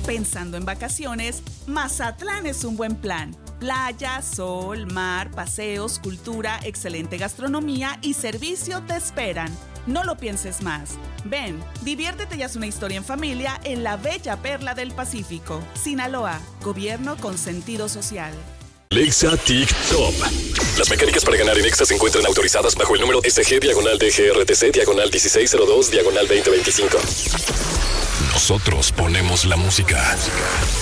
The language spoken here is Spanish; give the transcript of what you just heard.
Pensando en vacaciones, Mazatlán es un buen plan. Playa, sol, mar, paseos, cultura, excelente gastronomía y servicio te esperan. No lo pienses más. Ven, diviértete y haz una historia en familia en la bella perla del Pacífico. Sinaloa, gobierno con sentido social. Lexa TikTok. Las mecánicas para ganar en Exa se encuentran autorizadas bajo el número SG-DGRTC-1602-2025. Nosotros ponemos la música.